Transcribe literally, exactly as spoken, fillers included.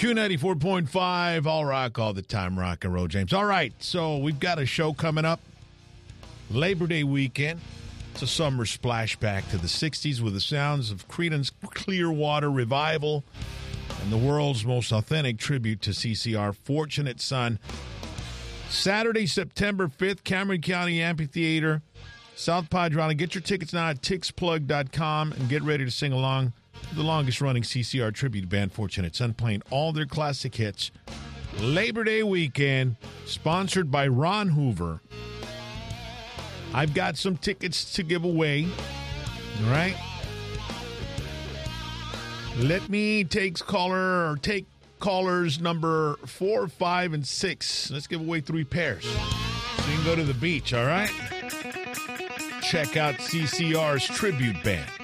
Q ninety-four point five, all rock, all the time, rock and roll, James. All right, so we've got a show coming up. Labor Day weekend. It's a summer splashback to the sixties with the sounds of Creedence Clearwater Revival and the world's most authentic tribute to C C R, Fortunate Son. Saturday, September fifth, Cameron County Amphitheater, South Padre Island. Get your tickets now at tix plug dot com and get ready to sing along with the longest-running C C R tribute band, Fortunate Son, playing all their classic hits. Labor Day weekend, sponsored by Ron Hoover. I've got some tickets to give away, all right? Let me take caller or take callers number four, five, and six. Let's give away three pairs. So you can go to the beach, all right? Check out C C R's tribute band.